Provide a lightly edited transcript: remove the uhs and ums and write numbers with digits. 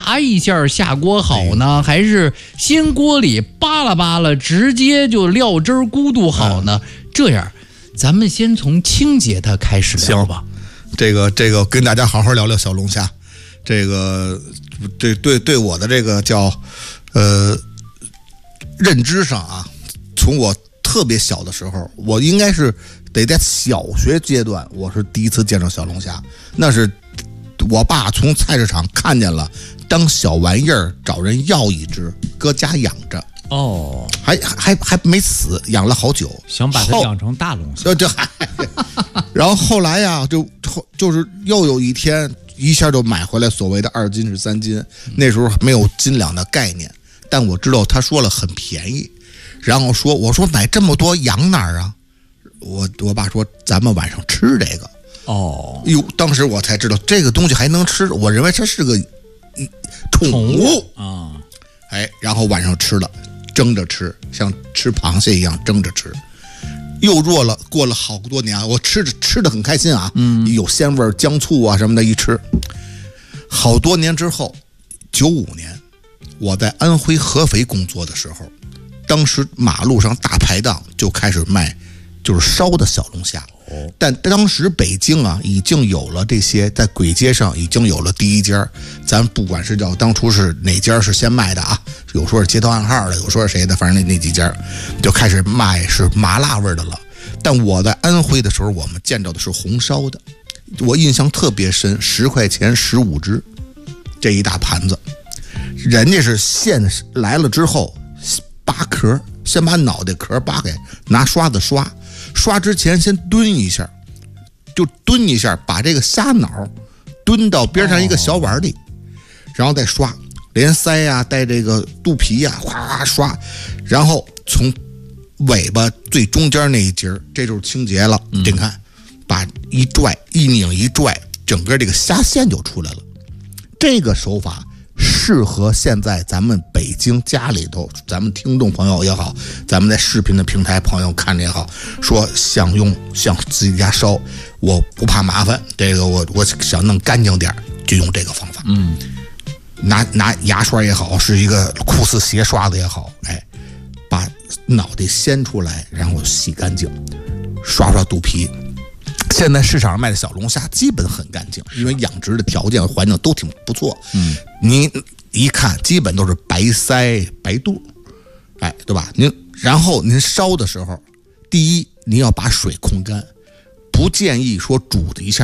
一下下锅好呢，还是先锅里扒拉扒拉，直接就料汁儿咕嘟好呢？这样，咱们先从清洁它开始聊吧。 这个跟大家好好聊聊小龙虾。这个对我的这个叫认知上啊，从我特别小的时候，我应该是得在小学阶段，我是第一次见着小龙虾。那是我爸从菜市场看见了，当小玩意儿找人要一只，搁家养着。 哦， 还没死，养了好久， 想把它养成大龙虾。 然后后来呀，就是又有一天，一下就买回来所谓的2斤是3斤，那时候没有斤两的概念，但我知道他说了很便宜，然后我说买这么多养哪儿啊？我爸说咱们晚上吃这个。 哦， 哟，当时我才知道这个东西还能吃，我认为它是个宠物啊。 然后晚上吃了，蒸着吃，像吃螃蟹一样蒸着吃。又过了好多年，我吃的很开心啊，有鲜味，姜醋啊什么的，一吃。好多年之后，95年，我在安徽合肥工作的时候，当时马路上大排档就开始卖，就是烧的小龙虾。但当时北京啊，已经有了这些，在簋街上已经有了第一家。咱不管是叫当初是哪家是先卖的啊，有说是街头暗号的，有说是谁的，反正那几家就开始卖是麻辣味的了。但我在安徽的时候，我们见到的是红烧的，我印象特别深，10块钱15只，这一大盘子。人家是现来了之后扒壳，先把脑袋壳扒开，拿刷子刷之前先蹲一下，把这个虾脑蹲到边上一个小碗里，然后再刷，连腮呀带这个肚皮呀哗刷，然后从尾巴最中间那一节，这就是清洁了。你看，把一拽一拧一拽，整个这个虾线就出来了。这个手法适合现在咱们北京家里头，咱们听众朋友也好，咱们在视频的平台朋友看着也好，说想自己家烧，我不怕麻烦，这个我想弄干净点，就用这个方法。拿牙刷也好，是一个酷似鞋刷子也好，把脑袋掀出来，然后洗干净，刷肚皮。现在市场上卖的小龙虾基本很干净，因为养殖的条件环境都挺不错。你一看基本都是白腮白肚，对吧？然后您烧的时候，第一你要把水控干，不建议说煮的一下